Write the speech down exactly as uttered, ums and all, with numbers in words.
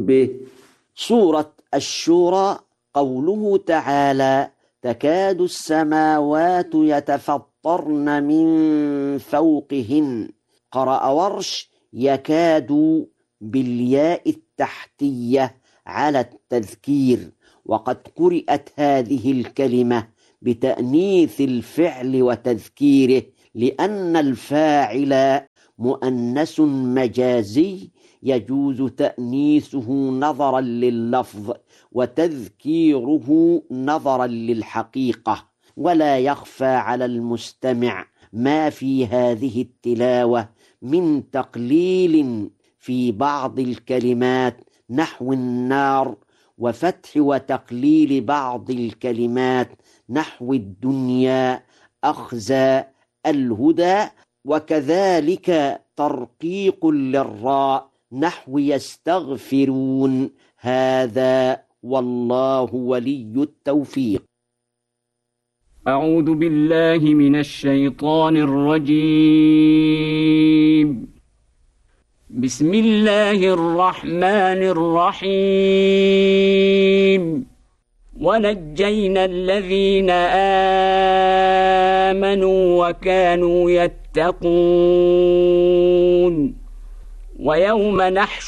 به. سورة الشورى، قوله تعالى: تكاد السماوات يتفطرن من فوقهن. قرأ ورش: يكاد بالياء التحتية على التذكير، وقد قرأت هذه الكلمة بتأنيث الفعل وتذكيره، لأن الفاعل مؤنث مجازي يجوز تأنيثه نظرا لللفظ وتذكيره نظرا للحقيقة. ولا يخفى على المستمع ما في هذه التلاوة من تقليل في بعض الكلمات نحو النار، وفتح وتقليل بعض الكلمات نحو الدنيا، أخزى، الهدى، وكذلك ترقيق للراء نحو يستغفرون. هذا والله ولي التوفيق. أعوذ بالله من الشيطان الرجيم. بسم الله الرحمن الرحيم. ونجينا الذين آمنوا وكانوا يتقون. ويوم نحشر